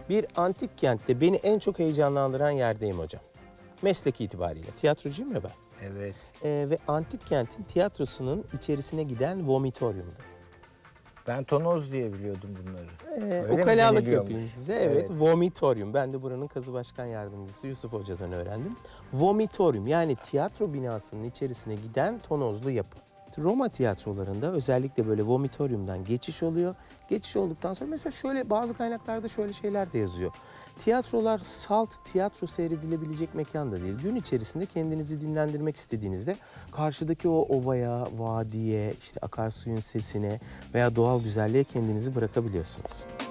Bir antik kentte beni en çok heyecanlandıran yerdeyim hocam. Meslek itibariyle. Tiyatrocuyum ya ben. Evet. Ve antik kentin tiyatrosunun içerisine giden vomitoriumda. Ben tonoz diye biliyordum bunları. Öyle mi Ukalalık deniliyormuş? yapayım size. Evet, vomitorium. Ben de buranın kazı başkan yardımcısı Yusuf Hoca'dan öğrendim. Vomitorium yani tiyatro binasının içerisine giden tonozlu yapı. Roma tiyatrolarında özellikle böyle vomitoriumdan geçiş oluyor. Geçiş olduktan sonra mesela şöyle bazı kaynaklarda şöyle şeyler de yazıyor. Tiyatrolar salt tiyatro seyredilebilecek mekan da değil. Gün içerisinde kendinizi dinlendirmek istediğinizde karşıdaki o ovaya, vadiye, işte akarsuyun sesine veya doğal güzelliğe kendinizi bırakabiliyorsunuz.